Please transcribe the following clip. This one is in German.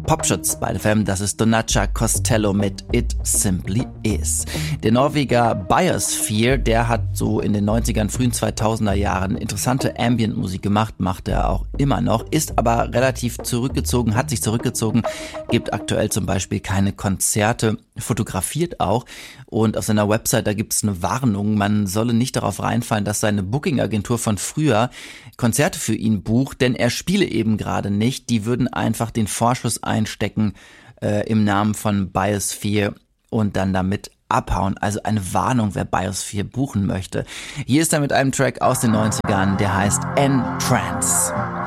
Popschutz bei FM. Das ist Donacha Costello mit It Simply Is. Der Norweger Biosphere, der hat so in den 90ern, frühen 2000er Jahren interessante Ambient-Musik gemacht, macht er auch immer noch, ist aber relativ zurückgezogen, hat sich zurückgezogen, gibt aktuell zum Beispiel keine Konzerte, fotografiert auch und auf seiner Website, da gibt es eine Warnung, man solle nicht darauf reinfallen, dass seine Booking-Agentur von früher Konzerte für ihn bucht, denn er spiele eben gerade nicht, die würden einfach den Vorschuss einstecken im Namen von Biosphere und dann damit abhauen. Also eine Warnung, wer Biosphere buchen möchte. Hier ist er mit einem Track aus den 90ern, der heißt Entrance.